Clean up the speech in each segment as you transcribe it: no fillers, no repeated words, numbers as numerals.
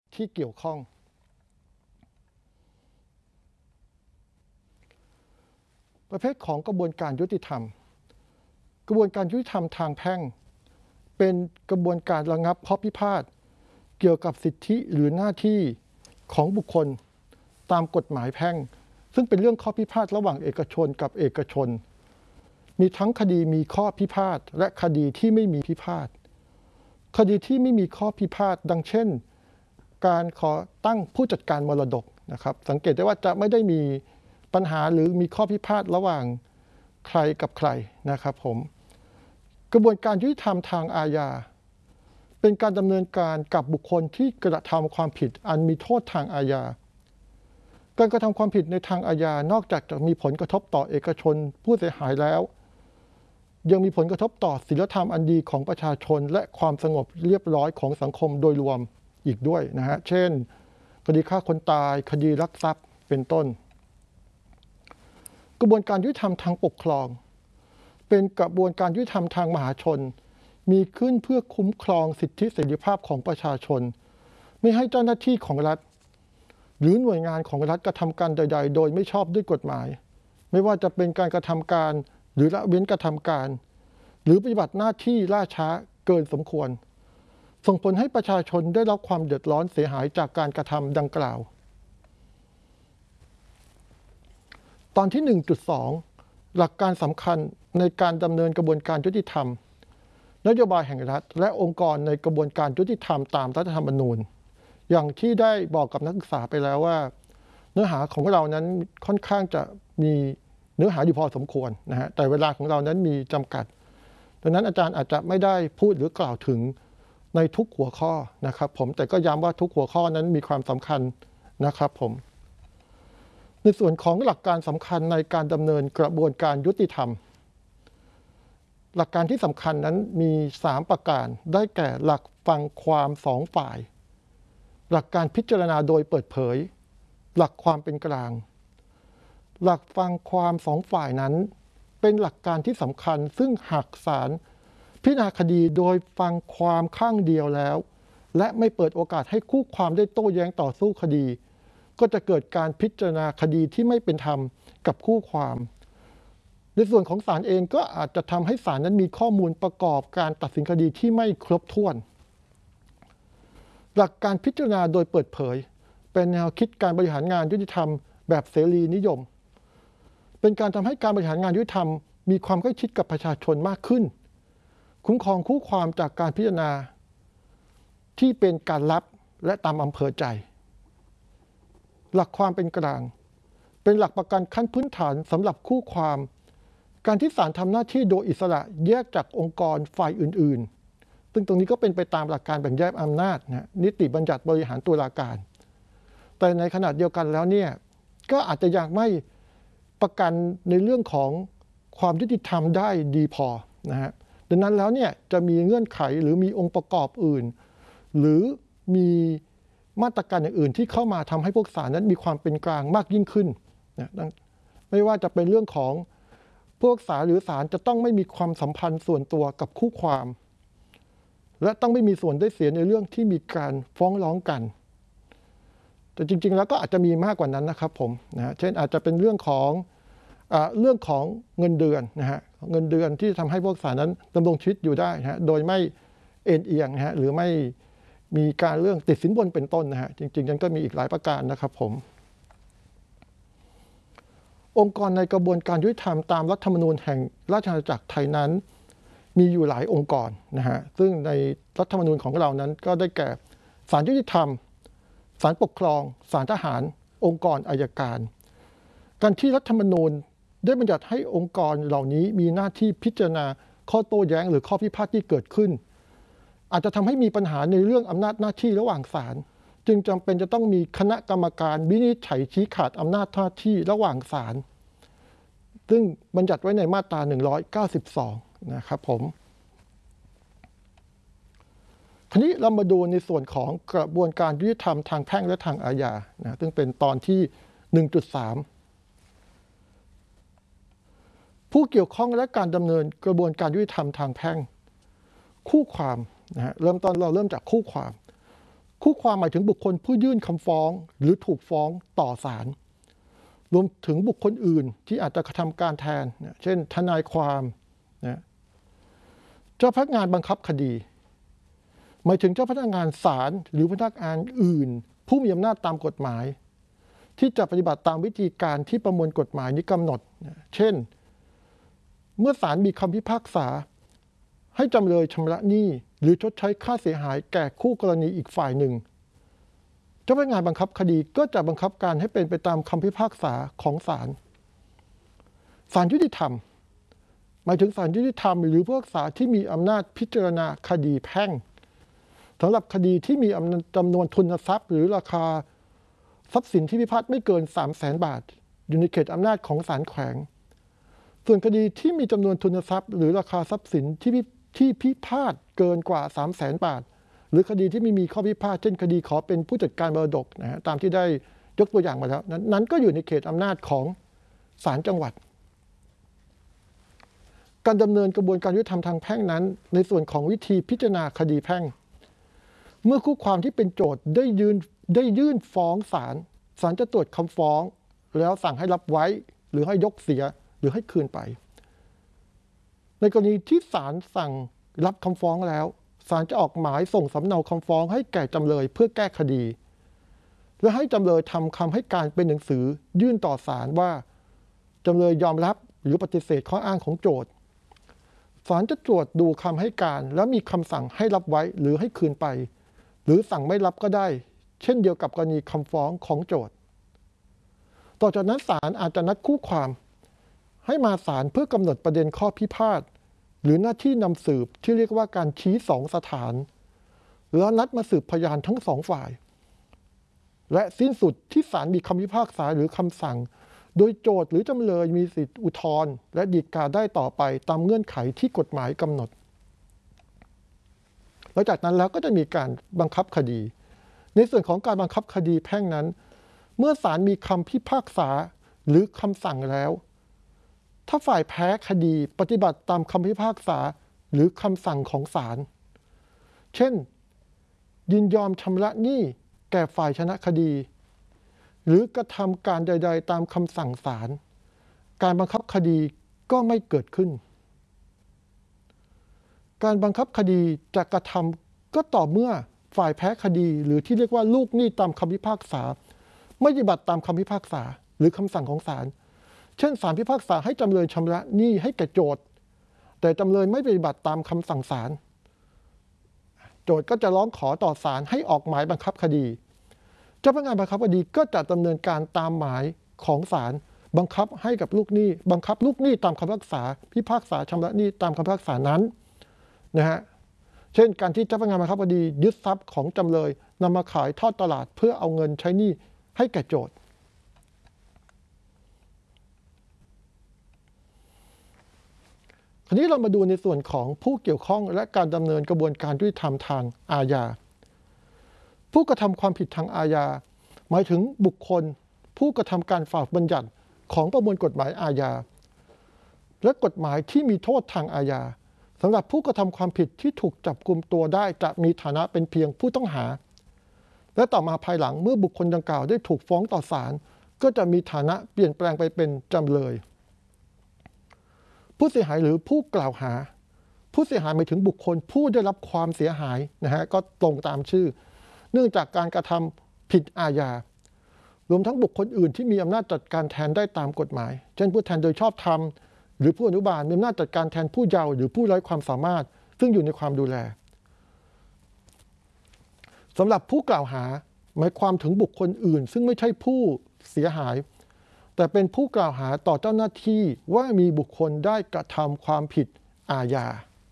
ที่เกี่ยวข้องประเภทของกระบวนการยุติธรรมกระบวนการยุติธรรมทางแพ่งเป็นกระบวนการระงับข้อพิพาทเกี่ยวกับสิทธิหรือหน้าที่ของบุคคลตามกฎหมายแพ่งซึ่งเป็นเรื่องข้อพิพาทระหว่างเอกชนกับเอกชนมีทั้งคดีมีข้อพิพาทและคดีที่ไม่มีพิพาทคดีที่ไม่มีข้อพิพาทดังเช่นการขอตั้งผู้จัดการมรดกนะครับสังเกตได้ว่าจะไม่ได้มีปัญหาหรือมีข้อพิพาทระหว่างใครกับใครนะครับผมกระบวนการยุติธรรมทางอาญาเป็นการดำเนินการกับบุคคลที่กระทำความผิดอันมีโทษทางอาญาการกระทำความผิดในทางอาญานอกจากจะมีผลกระทบต่อเอกชนผู้เสียหายแล้วยังมีผลกระทบต่อศีลธรรมอันดีของประชาชนและความสงบเรียบร้อยของสังคมโดยรวมอีกด้วยนะฮะเช่นคดีฆ่าคนตายคดีลักทรัพย์เป็นต้นกระบวนการยุติธรรมทางปกครองเป็นกระบวนการยุติธรรมทางมหาชนมีขึ้นเพื่อคุ้มครองสิทธิเสรีภาพของประชาชนไม่ให้เจ้าหน้าที่ของรัฐหรือหน่วยงานของรัฐกระทำการใดๆโดยไม่ชอบด้วยกฎหมายไม่ว่าจะเป็นการกระทำการหรือละเว้นกระทำการหรือปฏิบัติหน้าที่ล่าช้าเกินสมควรส่งผลให้ประชาชนได้รับความเดือดร้อนเสียหายจากการกระทำดังกล่าวตอนที่ 1.2 หลักการสำคัญในการดำเนินกระบวนการยุติธรรมนโยบายแห่งรัฐและองค์กรในกระบวนการยุติธรรมตามรัฐธรรมนูญอย่างที่ได้บอกกับนักศึกษาไปแล้วว่าเนื้อหาของเรานั้นค่อนข้างจะมีเนื้อหาอยู่พอสมควรนะฮะแต่เวลาของเรานั้นมีจำกัดดังนั้นอาจารย์อาจจะไม่ได้พูดหรือกล่าวถึงในทุกหัวข้อนะครับผมแต่ก็ย้ำว่าทุกหัวข้อนั้นมีความสำคัญนะครับผมในส่วนของหลักการสำคัญในการดำเนินกระบวนการยุติธรรมหลักการที่สำคัญนั้นมี3ประการได้แก่หลักฟังความ2ฝ่ายหลักการพิจารณาโดยเปิดเผยหลักความเป็นกลางหลักฟังความ2ฝ่ายนั้นเป็นหลักการที่สำคัญซึ่งหากศาลพิจารณาคดีโดยฟังความข้างเดียวแล้วและไม่เปิดโอกาสให้คู่ความได้โต้แย้งต่อสู้คดีก็จะเกิดการพิจารณาคดีที่ไม่เป็นธรรมกับคู่ความในส่วนของศาลเองก็อาจจะทำให้ศาลนั้นมีข้อมูลประกอบการตัดสินคดีที่ไม่ครบถ้วนหลักการพิจารณาโดยเปิดเผยเป็นแนวคิดการบริหารงานยุติธรรมแบบเสรีนิยมเป็นการทำให้การบริหารงานยุติธรรมมีความใกล้ชิดกับประชาชนมากขึ้นคุ้มครองคู่ความจากการพิจารณาที่เป็นการรับและตามอำเภอใจหลักความเป็นกลางเป็นหลักประกันขั้นพื้นฐานสำหรับคู่ความการที่ศาลทำหน้าที่โดยอิสระแยกจากองค์กรฝ่ายอื่นๆซึ่งตรงนี้ก็เป็นไปตามหลักการแบ่งแยกอำนาจนะนิติบัญญัติบริหารตุลาการแต่ในขณะเดียวกันแล้วเนี่ยก็อาจจะยังไม่ประกันในเรื่องของความยุติธรรมได้ดีพอนะฮะดังนั้นแล้วเนี่ยจะมีเงื่อนไขหรือมีองค์ประกอบอื่นหรือมีมาตรการอื่นที่เข้ามาทำให้พวกศาลนั้นมีความเป็นกลางมากยิ่งขึ้นนะไม่ว่าจะเป็นเรื่องของพวกศาลหรือศาลจะต้องไม่มีความสัมพันธ์ส่วนตัวกับคู่ความและต้องไม่มีส่วนได้เสียในเรื่องที่มีการฟ้องร้องกันแต่จริงๆแล้วก็อาจจะมีมากกว่านั้นนะครับผมนะฮะเช่นอาจจะเป็นเรื่องของเงินเดือนนะฮะเงินเดือนที่ทำให้พวกศาลนั้นดำรงชีวิตอยู่ได้นะฮะโดยไม่เอ็นเอียงนะฮะหรือไม่มีการเรื่องติดสินบนเป็นต้นนะฮะจริงๆนั้นก็มีอีกหลายประการนะครับผมองค์กรในกระบวนการยุติธรรมตามรัฐธรรมนูญแห่งราชอาณาจักรไทยนั้นมีอยู่หลายองค์กรนะฮะซึ่งในรัฐธรรมนูญของเรานั้นก็ได้แก่ศาลยุติธรรมศาลปกครองศาลทหารองค์กรอัยการการที่รัฐธรรมนูญได้บัญญัติให้องค์กรเหล่านี้มีหน้าที่พิจารณาข้อโต้แย้งหรือข้อพิพาทที่เกิดขึ้นอาจจะทำให้มีปัญหาในเรื่องอำนาจหน้าที่ระหว่างศาลจึงจำเป็นจะต้องมีคณะกรรมการวินิจฉัยชี้ขาดอำนาจหน้าที่ระหว่างศาลซึ่งบัญญัติไว้ในมาตรา192นะครับผมทีนี้เรามาดูในส่วนของกระบวนการยุติธรรมทางแพ่งและทางอาญานะซึ่งเป็นตอนที่ 1.3 ผู้เกี่ยวข้องและการดำเนินกระบวนการยุติธรรมทางแพ่งคู่ความนะฮะเราเริ่มจากคู่ความคู่ความหมายถึงบุคคลผู้ยื่นคำฟ้องหรือถูกฟ้องต่อศาลรวมถึงบุคคลอื่นที่อาจจะกระทำการแทนเช่นทนายความนะเจ้าพนักงานบังคับคดีหมายถึงเจ้าพนักงานศาลหรือพนักงานอื่นผู้มีอำนาจตามกฎหมายที่จะปฏิบัติตามวิธีการที่ประมวลกฎหมายนี้กำหนดเช่นเมื่อศาลมีคำพิพากษาให้จำเลยชำระหนี้หรือชดใช้ค่าเสียหายแก่คู่กรณีอีกฝ่ายหนึ่งเจ้าพนักงานบังคับคดีก็จะบังคับการให้เป็นไปตามคำพิพากษาของศาลยุติธรรมหมายถึงศาลยุติธรรมหรือผู้พิพากษาที่มีอำนาจพิจารณาคดีแพ่งสำหรับคดีที่มีจำนวนทุนทรัพย์หรือราคาทรัพย์สินที่พิพาทไม่เกิน 300,000 บาทอยู่ในเขตอำนาจของศาลแขวงส่วนคดีที่มีจำนวนทุนทรัพย์หรือราคาทรัพย์สินที่พิพาทเกินกว่า 300,000 บาทหรือคดีที่ไม่มีข้อพิพาทเช่นคดีขอเป็นผู้จัดการมรดกนะฮะตามที่ได้ยกตัวอย่างมาแล้วนั้นก็อยู่ในเขตอำนาจของศาลจังหวัดการดำเนินกระบวนการยุติธรรมทางแพ่งนั้นในส่วนของวิธีพิจารณาคดีแพ่งเมื่อคู่ความที่เป็นโจทก์ได้ยื่นฟ้องศาลจะตรวจคำฟ้องแล้วสั่งให้รับไว้หรือให้ยกเสียหรือให้คืนไปในกรณีที่ศาลสั่งรับคำฟ้องแล้วศาลจะออกหมายส่งสำเนาคำฟ้องให้แก่จำเลยเพื่อแก้คดีและให้จำเลยทำคำให้การเป็นหนังสือยื่นต่อศาลว่าจำเลยยอมรับหรือปฏิเสธข้ออ้างของโจทก์ศาลจะตรวจดูคำให้การแล้วมีคำสั่งให้รับไว้หรือให้คืนไปหรือสั่งไม่รับก็ได้เช่นเดียวกับกรณีคำฟ้องของโจทก์ต่อจากนั้นศาลอาจจะนัดคู่ความให้มาศาลเพื่อกำหนดประเด็นข้อพิพาทหรือหน้าที่นำสืบที่เรียกว่าการชี้สองสถานแล้วนัดมาสืบพยานทั้งสองฝ่ายและสิ้นสุดที่ศาลมีคำพิพากษาหรือคำสั่งโดยโจทก์หรือจำเลยมีสิทธิอุทธรณ์และฎีกาได้ต่อไปตามเงื่อนไขที่กฎหมายกำหนดหลังจากนั้นแล้วก็จะมีการบังคับคดีในส่วนของการบังคับคดีแพ่งนั้นเมื่อศาลมีคำพิพากษาหรือคำสั่งแล้วถ้าฝ่ายแพ้คดีปฏิบัติตามคำพิพากษาหรือคำสั่งของศาลเช่นยินยอมชำระหนี้แก่ฝ่ายชนะคดีหรือกระทำการใดๆตามคำสั่งศาลการบังคับคดีก็ไม่เกิดขึ้นการบังคับคดีจะกระทำก็ต่อเมื่อฝ่ายแพ้คดีหรือที่เรียกว่าลูกหนี้ตามคำพิพากษาไม่ปฏิบัติตามคำพิพากษาหรือคำสั่งของศาลเช่นศาลพิพากษาให้จำเลยชำระหนี้ให้แก่โจทก์แต่จำเลยไม่ปฏิบัติตามคำสั่งศาลโจทก์ก็จะร้องขอต่อศาลให้ออกหมายบังคับคดีเจ้าพนักงานบังคับคดีก็จะดำเนินการตามหมายของศาลบังคับให้กับลูกหนี้บังคับลูกหนี้ตามคำพิพากษาชำระหนี้ตามคำพิพากษานั้นนะฮะเช่นการที่เจ้าพนักงานบังคับคดียึดทรัพย์ของจำเลยนำมาขายทอดตลาดเพื่อเอาเงินใช้หนี้ให้แก่โจทก์ทีนี้เรามาดูในส่วนของผู้เกี่ยวข้องและการดำเนินกระบวนการยุติธรรมทางอาญาผู้กระทำความผิดทางอาญาหมายถึงบุคคลผู้กระทำการฝ่าบัญญัติของประมวลกฎหมายอาญาและกฎหมายที่มีโทษทางอาญาสำหรับผู้กระทำความผิดที่ถูกจับกุมตัวได้จะมีฐานะเป็นเพียงผู้ต้องหาและต่อมาภายหลังเมื่อบุคคลดังกล่าวได้ถูกฟ้องต่อศาลก็จะมีฐานะเปลี่ยนแปลงไปเป็นจำเลยผู้เสียหายหรือผู้กล่าวหาผู้เสียหายหมายถึงบุคคลผู้ได้รับความเสียหายนะฮะก็ตรงตามชื่อเนื่องจากการกระทำผิดอาญารวมทั้งบุคคลอื่นที่มีอำนาจจัดการแทนได้ตามกฎหมายเช่นผู้แทนโดยชอบธรรมหรือผู้อนุบาลมีอำนาจจัดการแทนผู้เยาว์หรือผู้ไร้ความสามารถซึ่งอยู่ในความดูแลสำหรับผู้กล่าวหาหมายความถึงบุคคลอื่นซึ่งไม่ใช่ผู้เสียหายแต่เป็นผู้กล่าวหาต่อเจ้าหน้าที่ว่ามีบุคคลได้กระทำความผิดอาญา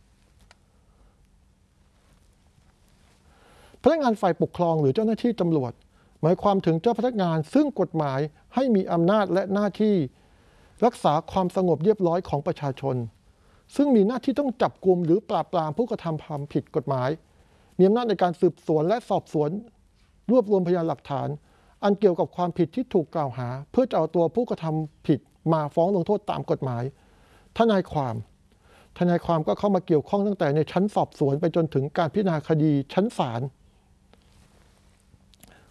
พนักงานฝ่ายปกครองหรือเจ้าหน้าที่ตำรวจหมายความถึงเจ้าพนักงานซึ่งกฎหมายให้มีอำนาจและหน้าที่รักษาความสงบเรียบร้อยของประชาชนซึ่งมีหน้าที่ต้องจับกุมหรือปราบปรามผู้กระทำความผิดกฎหมายมีอำนาจในการสืบสวนและสอบสวนรวบรวมพยานหลักฐานอันเกี่ยวกับความผิดที่ถูกกล่าวหาเพื่อจะเอาตัวผู้กระทำผิดมาฟ้องลงโทษตามกฎหมายทนายความก็เข้ามาเกี่ยวข้องตั้งแต่ในชั้นสอบสวนไปจนถึงการพิจารณาคดีชั้นศาล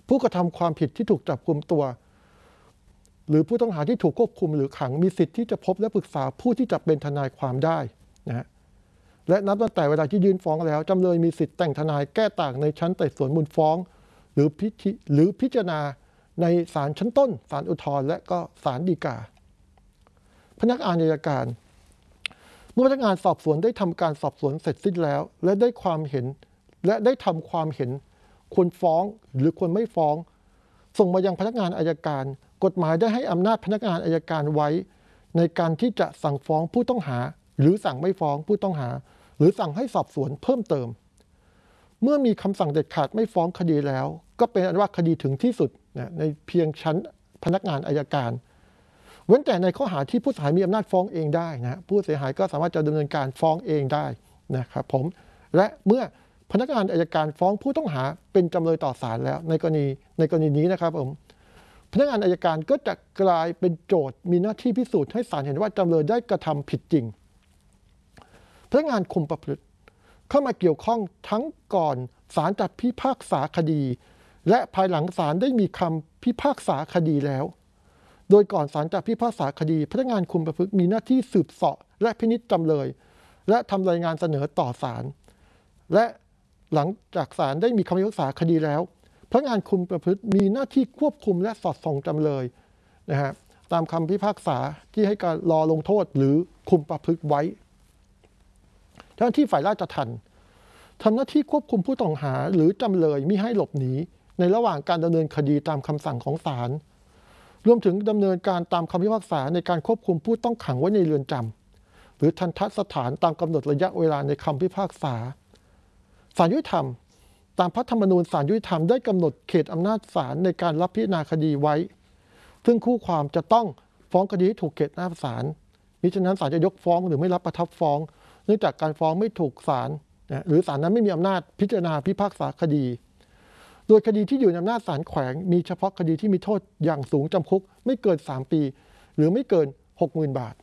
ผู้กระทำความผิดที่ถูกจับกุมตัวหรือผู้ต้องหาที่ถูกควบคุมหรือขังมีสิทธิ์ที่จะพบและปรึกษาผู้ที่จะเป็นทนายความได้นะฮะและนับตั้งแต่เวลาที่ยื่นฟ้องแล้วจำเลยมีสิทธิ์แต่งทนายแก้ต่างในชั้นไต่สวนมูลฟ้องหรือพิจารณาในศาลชั้นต้นศาลอุทธรณ์และก็ศาลฎีกาพนักงานอัยการเมื่อพนักงานสอบสวนได้ทำการสอบสวนเสร็จสิ้นแล้วและได้ทำความเห็นควรฟ้องหรือควรไม่ฟ้องส่งมายังพนักงานอัยการกฎหมายได้ให้อำนาจพนักงานอัยการไว้ในการที่จะสั่งฟ้องผู้ต้องหาหรือสั่งไม่ฟ้องผู้ต้องหาหรือสั่งให้สอบสวนเพิ่มเติมเมื่อมีคำสั่งเด็ดขาดไม่ฟ้องคดีแล้วก็เป็นอันว่าคดีถึงที่สุดในเพียงชั้นพนักงานอัยการเว้นแต่ในข้อหาที่ผู้เสียหายมีอำนาจฟ้องเองได้นะผู้เสียหายก็สามารถจะดำเนินการฟ้องเองได้นะครับผมและเมื่อพนักงานอัยการฟ้องผู้ต้องหาเป็นจำเลยต่อศาลแล้วในกรณีนี้นะครับผมพนักงานอัยการก็จะกลายเป็นโจทย์มีหน้าที่พิสูจน์ให้ศาลเห็นว่าจำเลยได้กระทำผิดจริงพนักงานคุมประพฤติเข้ามาเกี่ยวข้องทั้งก่อนศาลจะพิพากษาคดีและภายหลังศาลได้มีคำพิพากษาคดีแล้วโดยก่อนศาลจะพิพากษาคดีพนักงานคุมประพฤติมีหน้าที่สืบเสาะและพินิจจำเลยและทำรายงานเสนอต่อศาลและหลังจากศาลได้มีคำพิพากษาคดีแล้วพนักงานคุมประพฤติมีหน้าที่ควบคุมและสอดส่องจำเลยนะฮะตามคำพิพากษาที่ให้การรอลงโทษหรือคุมประพฤติไว้เจ้าหน้าที่ฝ่ายราชทัณฑ์ทำหน้าที่ควบคุมผู้ต้องหาหรือจำเลยมิให้หลบหนีในระหว่างการดำเนินคดีตามคำสั่งของศาลรวมถึงดำเนินการตามคำพิพากษาในการควบคุมผู้ต้องขังไว้ในเรือนจำหรือทันทสถานตามกำหนดระยะเวลาในคำพิพากษาศาลยุติธรรมตามพระธรรมนูญศาลยุติธรรมได้กำหนดเขตอำนาจศาลในการรับพิจารณาคดีไว้ซึ่งคู่ความจะต้องฟ้องคดีให้ถูกเขตอำนาจศาลมิฉะนั้นศาลจะยกฟ้องหรือไม่รับประทับฟ้องเนื่องจากการฟ้องไม่ถูกศาลหรือศาลนั้นไม่มีอำนาจพิจารณาพิพากษาคดีโดยคดีที่อยู่ในอำนาจศาลแขวงมีเฉพาะคดีที่มีโทษอย่างสูงจำคุกไม่เกิน3 ปีหรือไม่เกิน 60,000 บาท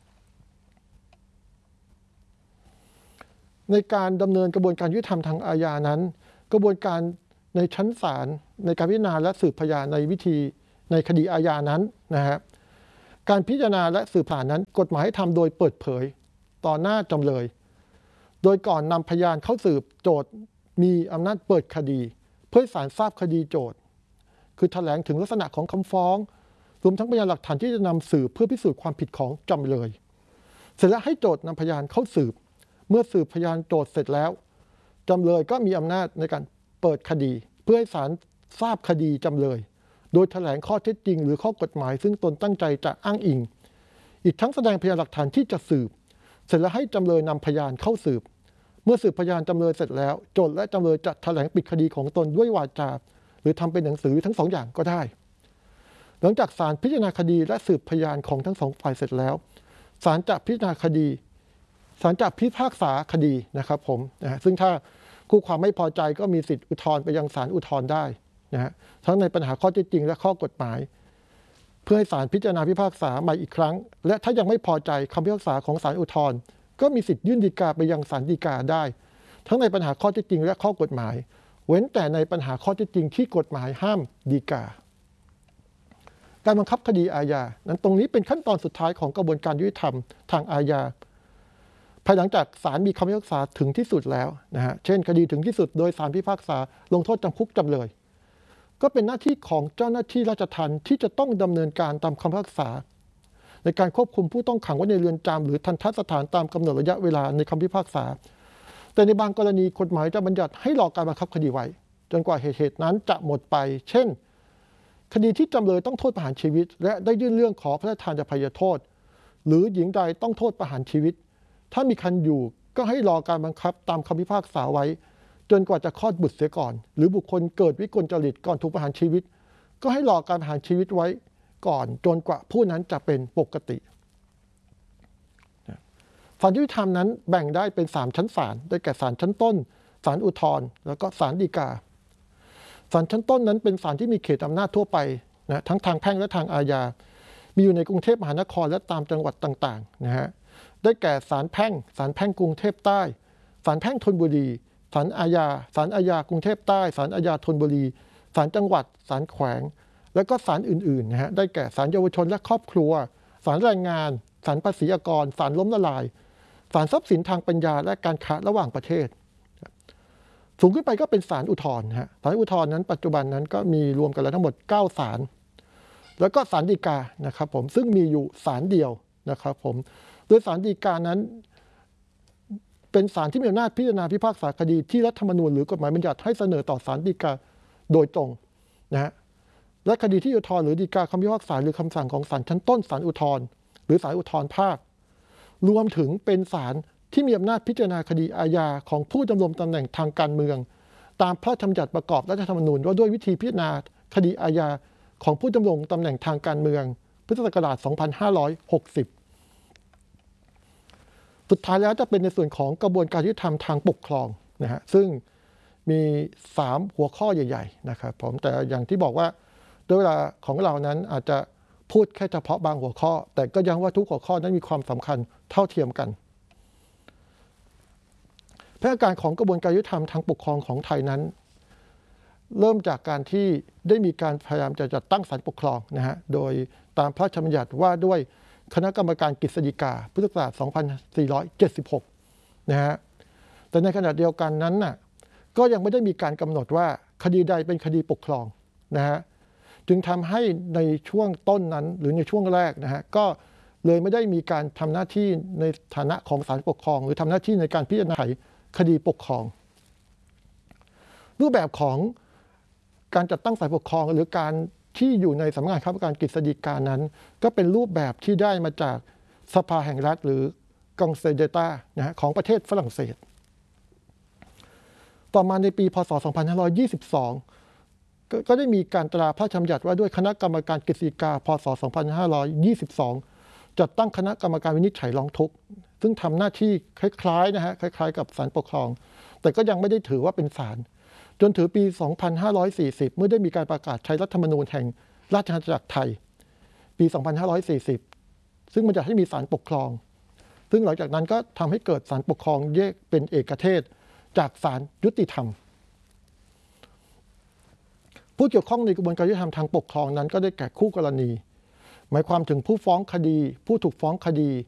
ในการดำเนินกระบวนการยุติธรรมทางอาญานั้นกระบวนการในชั้นศาลในการพิจารณาและสืบพยานในคดีอาญานั้นนะฮะการพิจารณาและสืบพยานนั้นกฎหมายให้ทำโดยเปิดเผยต่อหน้าจำเลยโดยก่อนนำพยานเข้าสืบโจทก์มีอำนาจเปิดคดีเพื่อให้ศาลทราบคดีโจทก์คือแถลงถึงลักษณะของคำฟ้องรวมทั้งพยานหลักฐานที่จะนำสืบเพื่อพิสูจน์ความผิดของจำเลยเสร็จแล้วให้โจทก์นำพยานเข้าสืบเมื่อสืบพยานโจทก์เสร็จแล้วจำเลยก็มีอำนาจในการเปิดคดีเพื่อให้ศาลทราบคดีจำเลยโดยแถลงข้อเท็จจริงหรือข้อกฎหมายซึ่งตนตั้งใจจะอ้างอิงอีกทั้งแสดงพยานหลักฐานที่จะสืบเสร็จแล้วให้จำเลยนำพยานเข้าสืบเมื่อสืบพยานจำเลยเสร็จแล้วโจทก์และจำเลยจะแถลงปิดคดีของตนด้วยวาจาหรือทำเป็นหนังสือทั้ง2 อย่างก็ได้หลังจากศาลพิจารณาคดีและสืบพยานของทั้ง2 ฝ่ายเสร็จแล้วศาลจะพิจารณาคดีศาลจะพิพากษาคดีนะครับผมซึ่งถ้าคู่ความไม่พอใจก็มีสิทธิอุทธรณ์ไปยังศาลอุทธรณ์ได้นะฮะทั้งในปัญหาข้อเท็จจริงและข้อกฎหมายเพื่อให้ศาลพิจารณาพิพากษาใหม่อีกครั้งและถ้ายังไม่พอใจคำพิพากษาของศาลอุทธรณ์ก็มีสิทธิ์ยื่นฎีกาไปยังศาลฎีกาได้ทั้งในปัญหาข้อเท็จจริงและข้อกฎหมายเว้นแต่ในปัญหาข้อเท็จจริงที่กฎหมายห้ามฎีกาการบังคับคดีอาญานั้นตรงนี้เป็นขั้นตอนสุดท้ายของกระบวนการยุติธรรมทางอาญาภายหลังจากศาลมีคำพิพากษาถึงที่สุดแล้วนะฮะเช่นคดีถึงที่สุดโดยศาลพิพากษาลงโทษจำคุกจำเลยก็เป็นหน้าที่ของเจ้าหน้าที่ราชทัณฑ์ที่จะต้องดำเนินการตามคำพิพากษาในการควบคุมผู้ต้องขังไว้ในเรือนจำหรือทันทสถานตามกำหนดระยะเวลาในคำพิพากษาแต่ในบางกรณีกฎหมายจะบัญญัติให้รอการบังคับคดีไว้จนกว่าเหตุนั้นจะหมดไปเช่นคดีที่จำเลยต้องโทษประหารชีวิตและได้ยื่นเรื่องขอพระราชทานอภัยโทษหรือหญิงใดต้องโทษประหารชีวิตถ้ามีคันอยู่ก็ให้รอการบังคับตามคำพิพากษาไว้จนกว่าจะคลอดบุตรเสียก่อนหรือบุคคลเกิดวิกลจริตก่อนถูกประหารชีวิตก็ให้รอการประหารชีวิตไว้ก่อนจนกว่าผู้นั้นจะเป็นปกติศาลยุติธรรมนั้นแบ่งได้เป็น3 ชั้นศาลได้แก่ศาลชั้นต้นศาลอุทธรณ์แล้วก็ศาลฎีกาศาลชั้นต้นนั้นเป็นศาลที่มีเขตอำนาจทั่วไปนะทั้งทางแพ่งและทางอาญามีอยู่ในกรุงเทพมหานครและตามจังหวัดต่างๆนะฮะได้แก่ศาลแพ่งกรุงเทพใต้ศาลแพ่งธนบุรีศาลอาญากรุงเทพใต้ศาลอาญาธนบุรีศาลจังหวัดศาลแขวงและก็ศาลอื่นๆนะฮะได้แก่ศาลเยาวชนและครอบครัวศาลแรงงานศาลภาษีอากรศาลล้มละลายศาลทรัพย์สินทางปัญญาและการค้าระหว่างประเทศสูงขึ้นไปก็เป็นศาลอุทธรณ์ฮะศาลอุทธรณ์นั้นปัจจุบันนั้นก็มีรวมกันแล้วทั้งหมด9ศาลแล้วก็ศาลฎีกานะครับผมซึ่งมีอยู่ศาลเดียวนะครับผมโดยศาลฎีกานั้นเป็นศาลที่มีอำนาจพิจารณาพิพากษาคดีที่รัฐธรรมนูญหรือกฎหมายบัญญัติให้เสนอต่อศาลฎีกาโดยตรงนะฮะและคดีที่อุทธรณ์หรือฎีกาคำพิพากษาหรือคำสั่งของศาลชั้นต้นศาลอุทธรณ์หรือศาลอุทธรณ์ภาครวมถึงเป็นศาลที่มีอำนาจพิจารณาคดีอาญาของผู้ดำรงตำแหน่งทางการเมืองตามพระราชบัญญัติประกอบรัฐธรรมนูญว่าด้วยวิธีพิจารณาคดีอาญาของผู้ดำรงตำแหน่งทางการเมืองพุทธศักราช 2560 สุดท้ายแล้วจะเป็นในส่วนของกระบวนการยุติธรรมทางปกครองนะฮะซึ่งมี3หัวข้อใหญ่ๆนะครับผมแต่อย่างที่บอกว่าด้วยเวลาของเรานั้นอาจจะพูดแค่เฉพาะบางหัวข้อแต่ก็ย้ำว่าทุกหัวข้อนั้นมีความสำคัญเท่าเทียมกันแผนการของกระบวนการยุติธรรมทางปกครองของไทยนั้นเริ่มจากการที่ได้มีการพยายามจะจัดตั้งศาลปกครองนะฮะโดยตามพระราชบัญญัติว่าด้วยคณะกรรมการกฤษฎีกาพุทธศักราช 2476 นะฮะแต่ในขณะเดียวกันนั้นน่ะก็ยังไม่ได้มีการกำหนดว่าคดีใดเป็นคดีปกครองนะฮะจึงทำให้ในช่วงต้นนั้นหรือในช่วงแรกนะฮะก็เลยไม่ได้มีการทำหน้าที่ในฐานะของศาลปกครองหรือทำหน้าที่ในการพิจารณาคดีปกครองรูปแบบของการจัดตั้งศาลปกครองหรือการที่อยู่ในสำนักงานคณะกรรมการกฤษฎีกานั้นก็เป็นรูปแบบที่ได้มาจากสภาแห่งรัฐหรือกองเซเดต้านะฮะของประเทศฝรั่งเศสต่อมาในปีพศ 2522 ก็ได้มีการตราพระราชบัญญัติว่าด้วยคณะกรรมการกฤษฎีกาพศ 2522 จัดตั้งคณะกรรมการวินิจฉัยร้องทุกข์ซึ่งทำหน้าที่คล้ายๆนะฮะคล้ายๆกับศาลปกครองแต่ก็ยังไม่ได้ถือว่าเป็นศาลจนถึงปี 2540 เมื่อได้มีการประกาศใช้รัฐธรรมนูญแห่งราชอาณาจักรไทยปี 2540 ซึ่งมันจะให้มีศาลปกครองซึ่งหลังจากนั้นก็ทำให้เกิดศาลปกครองแยกเป็นเอกเทศจากศาลยุติธรรมผู้เกี่ยวข้องในกระบวนการยุติธรรมทางปกครองนั้นก็ได้แก่คู่กรณีหมายความถึงผู้ฟ้องคดีผู้ถูกฟ้องคดี